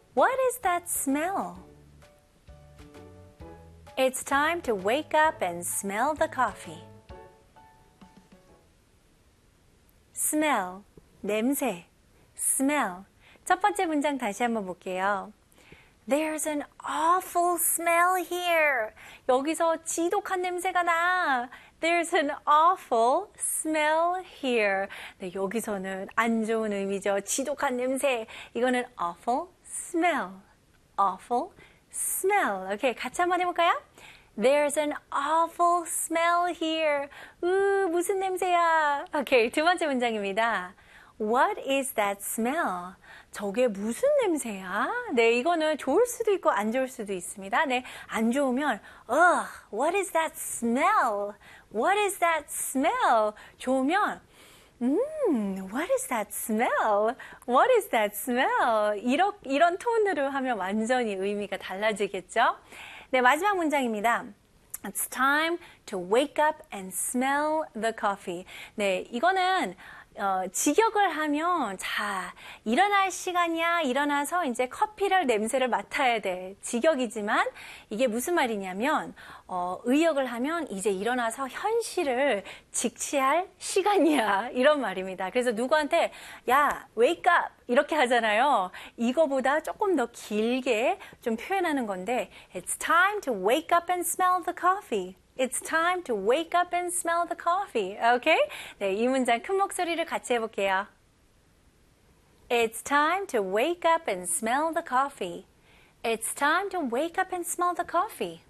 What is that smell? It's time to wake up and smell the coffee. Smell, 냄새, smell. 첫 번째 문장 다시 한번 볼게요. There's an awful smell here. 여기서 지독한 냄새가 나. There's an awful smell here. 네, 여기서는 안 좋은 의미죠. 지독한 냄새. 이거는 awful smell. awful smell. 오케이, 같이 한번 해볼까요? There's an awful smell here. 무슨 냄새야? 오케이, 두 번째 문장입니다. What is that smell? 저게 무슨 냄새야? 네, 이거는 좋을 수도 있고 안 좋을 수도 있습니다. 네, 안 좋으면 what is that smell? What is that smell? 좋으면 what is that smell? What is that smell? 이런 톤으로 하면 완전히 의미가 달라지겠죠? 네, 마지막 문장입니다. It's time to wake up and smell the coffee. 네, 이거는 직역을 하면 자, 일어날 시간이야. 일어나서 이제 커피를 냄새를 맡아야 돼. 직역이지만 이게 무슨 말이냐면 의역을 하면 이제 일어나서 현실을 직시할 시간이야. 이런 말입니다. 그래서 누구한테 야, wake up 이렇게 하잖아요. 이거보다 조금 더 길게 좀 표현하는 건데 It's time to wake up and smell the coffee. It's time to wake up and smell the coffee. Okay? 네, 이 문장 큰 목소리를 같이 해볼게요. It's time to wake up and smell the coffee. It's time to wake up and smell the coffee.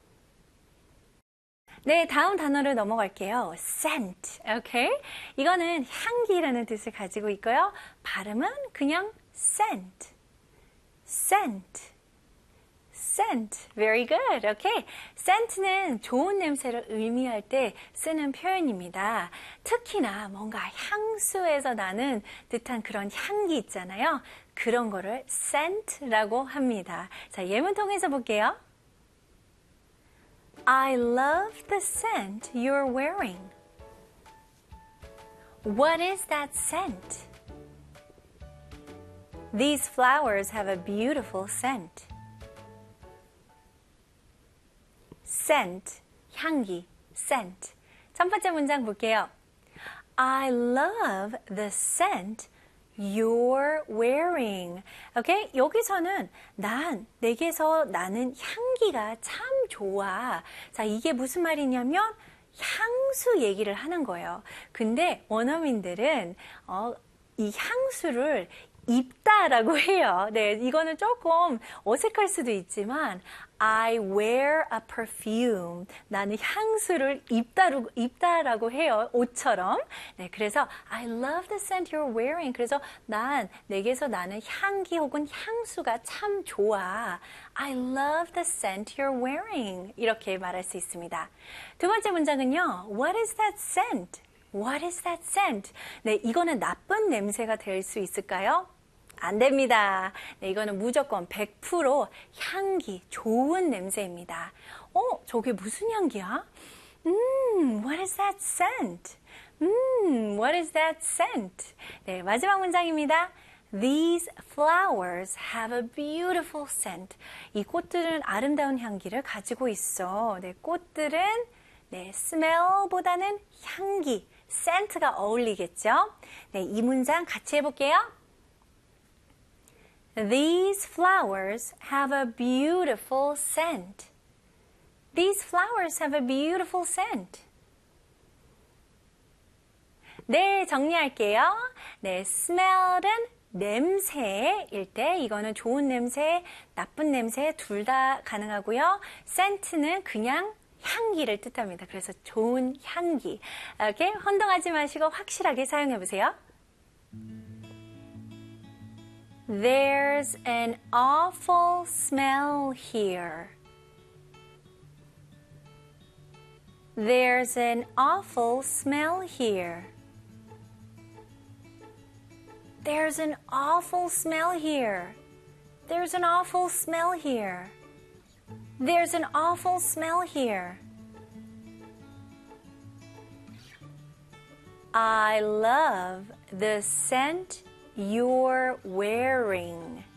네, 다음 단어를 넘어갈게요. scent. Okay? 이거는 향기라는 뜻을 가지고 있고요. 발음은 그냥 scent. scent. scent. Very good. Okay. scent는 좋은 냄새를 의미할 때 쓰는 표현입니다. 특히나 뭔가 향수에서 나는 듯한 그런 향기 있잖아요. 그런 거를 scent라고 합니다. 자, 예문 통해서 볼게요. I love the scent you're wearing. What is that scent? These flowers have a beautiful scent. scent, 향기, scent. 첫 번째 문장 볼게요. I love the scent you're wearing. 오케이? 여기서는 내게서 나는 향기가 참 좋아. 자, 이게 무슨 말이냐면 향수 얘기를 하는 거예요. 근데 원어민들은 이 향수를 입다라고 해요. 네, 이거는 조금 어색할 수도 있지만 I wear a perfume. 나는 향수를 입다라고 해요. 옷처럼. 네, 그래서 I love the scent you're wearing. 그래서 내게서 나는 향기 혹은 향수가 참 좋아. I love the scent you're wearing. 이렇게 말할 수 있습니다. 두 번째 문장은요. What is that scent? What is that scent? 네, 이거는 나쁜 냄새가 될 수 있을까요? 안 됩니다. 네, 이거는 무조건 100% 향기, 좋은 냄새입니다. 저게 무슨 향기야? What is that scent? What is that scent? 네, 마지막 문장입니다. These flowers have a beautiful scent. 이 꽃들은 아름다운 향기를 가지고 있어. 네, 꽃들은 smell보다는 향기, scent가 어울리겠죠? 네, 이 문장 같이 해볼게요. These flowers have a beautiful scent. These flowers have a beautiful scent. 네, 정리할게요. 네, smell은 냄새일 때 이거는 좋은 냄새, 나쁜 냄새 둘 다 가능하고요. scent는 그냥 향기를 뜻합니다. 그래서 좋은 향기. 이렇게 혼동하지 마시고 확실하게 사용해 보세요. There's an awful smell here. There's an awful smell here. There's an awful smell here. There's an awful smell here. There's an awful smell here. I love the scent you're wearing.